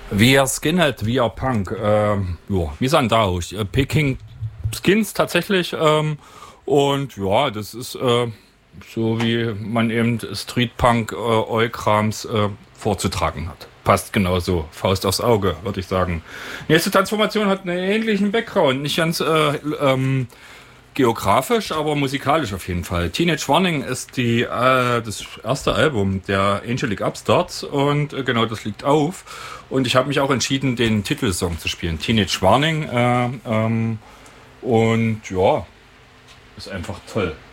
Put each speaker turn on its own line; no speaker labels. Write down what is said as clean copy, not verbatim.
Wir Skinhead, wir Punk. Ja, wir sind da auch. Peking Skins tatsächlich. Und ja, das ist so, wie man eben Streetpunk Eukrams vorzutragen hat. Passt genauso. Faust aufs Auge, würde ich sagen. Nächste Transformation hat einen ähnlichen Background. Nicht ganz geografisch, aber musikalisch auf jeden Fall. Teenage Warning ist das erste Album der Angelic Upstarts und genau das liegt auf. Und ich habe mich auch entschieden, den Titelsong zu spielen. Teenage Warning. Und ja, ist einfach toll.